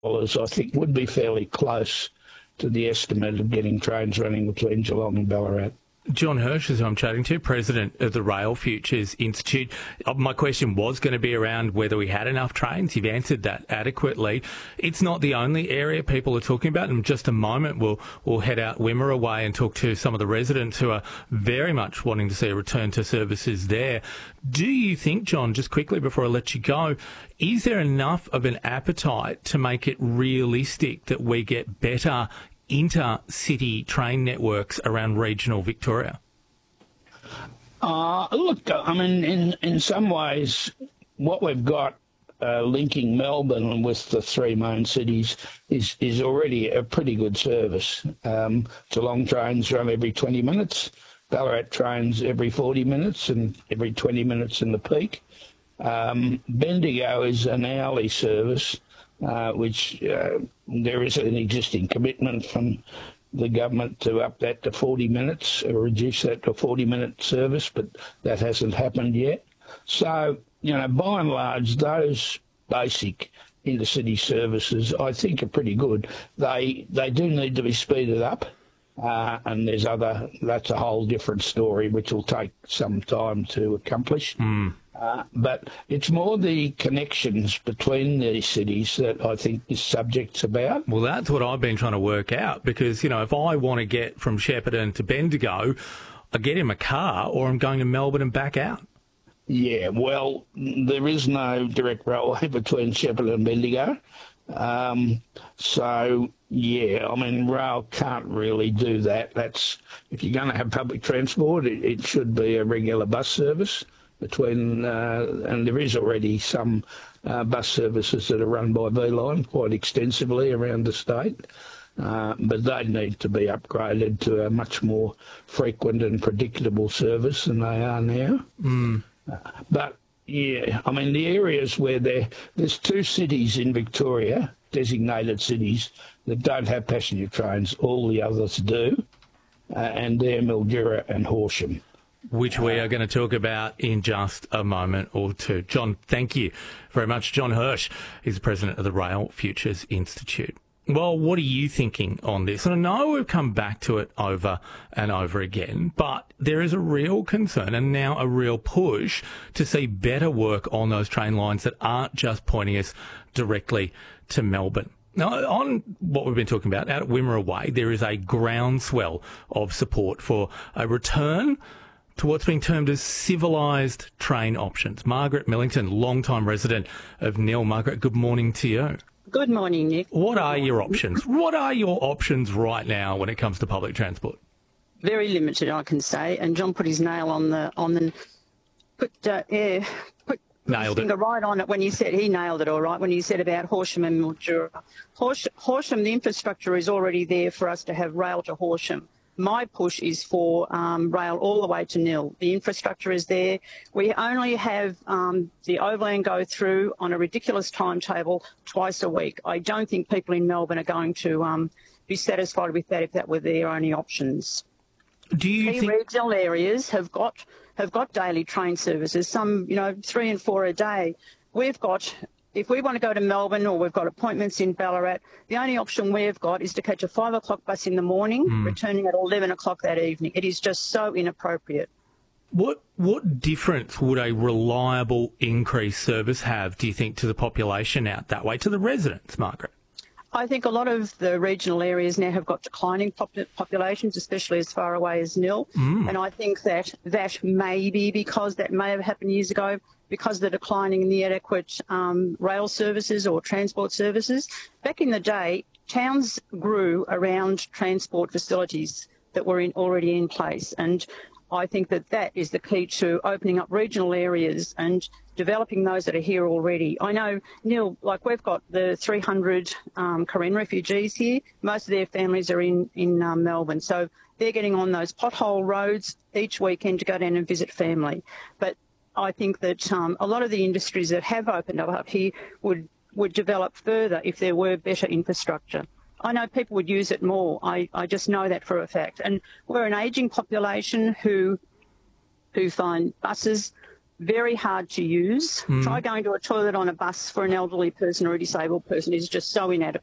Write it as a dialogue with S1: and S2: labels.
S1: I think would be fairly close to the estimate of getting trains running between Geelong and Ballarat.
S2: John Hirsch is who I'm chatting to, President of the Rail Futures Institute. My question was going to be around whether we had enough trains. You've answered that adequately. It's not the only area people are talking about. In just a moment, we'll head out Wimmera way and talk to some of the residents who are very much wanting to see a return to services there. Do you think, John, just quickly before I let you go, is there enough of an appetite to make it realistic that we get better intercity train networks around regional Victoria?
S1: Look, I mean, in some ways, what we've got linking Melbourne with the three main cities is already a pretty good service. Geelong trains run every 20 minutes, Ballarat trains every 40 minutes and every 20 minutes in the peak. Bendigo is an hourly service, which there is an existing commitment from the government to up that to 40 minutes, or reduce that to a 40-minute service, but that hasn't happened yet. So, by and large, those basic intercity services, I think, are pretty good. They do need to be speeded up, and that's a whole different story, which will take some time to accomplish. But it's more the connections between these cities that I think this subject's about.
S2: Well, that's what I've been trying to work out, because, if I want to get from Shepparton to Bendigo, I get in my car or I'm going to Melbourne and back out.
S1: Yeah, well, there is no direct railway between Shepparton and Bendigo. So, yeah, I mean, rail can't really do that. If you're going to have public transport, it should be a regular bus service between, and there is already some bus services that are run by V-Line quite extensively around the state, but they need to be upgraded to a much more frequent and predictable service than they are now. But, yeah, I mean, the areas where there's two cities in Victoria, designated cities, that don't have passenger trains, all the others do, and they're Mildura and Horsham,
S2: which we are going to talk about in just a moment or two. John, thank you very much. John Hirsch is the president of the Rail Futures Institute. Well, what are you thinking on this? And I know we've come back to it over and over again, but there is a real concern and now a real push to see better work on those train lines that aren't just pointing us directly to Melbourne. Now, on what we've been talking about, out at Wimmera Way, there is a groundswell of support for a return to what's being termed as civilised train options. Margaret Millington, long-time resident of Nil. Margaret, good morning to you.
S3: Good morning, Nick.
S2: What are your options? What are your options right now when it comes to public transport?
S3: Very limited, I can say. And John put his nail on the
S2: Nailed it.
S3: Finger right on it when he nailed it all right, when he said about Horsham and Mildura. Horsham, the infrastructure is already there for us to have rail to Horsham. My push is for rail all the way to Nil. The infrastructure is there. We only have the overland go through on a ridiculous timetable twice a week. I don't think people in Melbourne are going to be satisfied with that if that were their only options.
S2: Do you think
S3: regional areas have got daily train services, some 3 and 4 a day. We've got, if we want to go to Melbourne or we've got appointments in Ballarat, the only option we've got is to catch a 5 o'clock bus in the morning, returning at 11 o'clock that evening. It is just so inappropriate.
S2: What difference would a reliable increased service have, do you think, to the population out that way, to the residents, Margaret?
S3: I think a lot of the regional areas now have got declining populations, especially as far away as Nil. And I think that may be because that may have happened years ago, because of the declining in the adequate rail services or transport services. Back in the day, towns grew around transport facilities that were already in place. And I think that is the key to opening up regional areas and developing those that are here already. I know, Neil, like we've got the 300 Karen refugees here. Most of their families are in Melbourne. So they're getting on those pothole roads each weekend to go down and visit family. But I think that a lot of the industries that have opened up here would develop further if there were better infrastructure. I know people would use it more. I just know that for a fact. And we're an ageing population who find buses very hard to use. Try going to a toilet on a bus for an elderly person or a disabled person is just so inadequate.